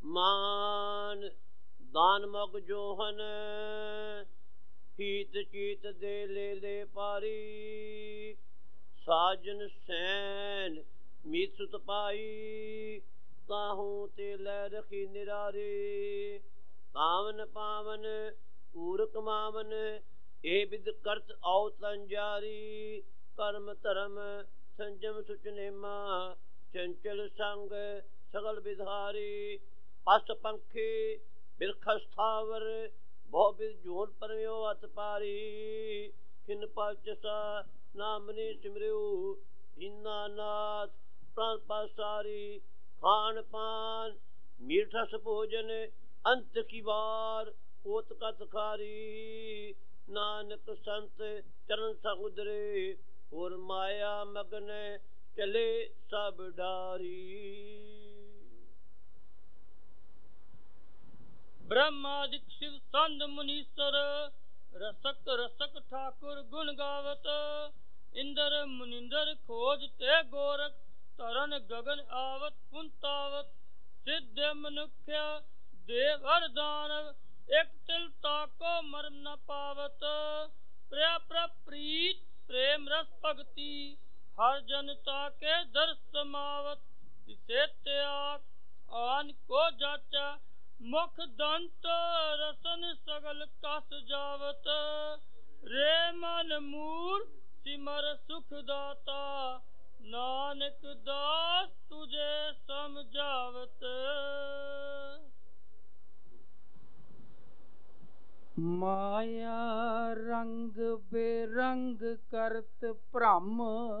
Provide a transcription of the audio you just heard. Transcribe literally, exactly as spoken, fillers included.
ਮਾਨ ਦਾਨ ਮਗ ਜੋਹਨ ਹੀਤ ਚੀਤ ਦੇ ਲੈ ਲੈ ਪਾਰੀ ਸਾਜਨ ਸੈਨ ਮੀਤ ਸੁਤ ਪਾਈ ਕਾਹੂ ਤੇ ਲੈ ਰਖੀ ਨਿਰਾਰੇ ਪਾਵਨ ਪਾਵਨ ਊਰਕ ਮਾਵਨ ਇਹ ਵਿਦ ਕਰਤ ਆਉ ਤੰਜਾਰੀ ਕਰਮ ਧਰਮ ਸੰਜਮ ਸੁਚ ਨੇਮਾ ਚੰਚਲ ਸੰਗ ਸਗਲ ਵਿਧਾਰੀ ਪਸ ਪੰਖੀ ਬਿਰਖ ਸਥਾਵਰ ਬਹੁ ਬਿਦ ਜੋਨ ਪਰਮਿਓ ਅਤ ਪਾਰੀ ਖਿਨ ਪਚਸਾ ਨਾਮਨੀ ਸਿਮਰਿਉ ਦੀਨਾਨਾਥ ਪ੍ਰਾਨ ਪਾਸਾਰੀ ਖਾਨ ਪਾਨ ਮੀਠ ਰਸ ਭੋਜਨ ਅੰਤ ਕੀ ਵਾਰ ਕੋਤ ਕਤ ਖਾਰੀ ਨਾਨਕ ਸੰਤ ਚਰਨ ਸਹੁਦਰੇ ਹੋਰ ਮਾਇਆ ਮਗਨ ਚਲੇ ਸਭ ਡਾਰੀ। ब्रह्मादिक शिव संत मुनीश्वर रसक रसक ठाकुर गुण गावत इंद्र मुनिंदर खोज ते गोरख तरन गगन आवत पुंतावत सिद्ध मनुष्य देव दानव एक तिल ताको मर्म न पावत प्रिय प्रीत प्रेम रस भक्ति हर जनता के दर्श समावत इसे त्याग आन को जाचा मुख दंत रसन सगल कस जावत रे मन मूर सिमर सुख दाता नानक दास तुझे समझावत। माया रंग बेरंग करत भ्रम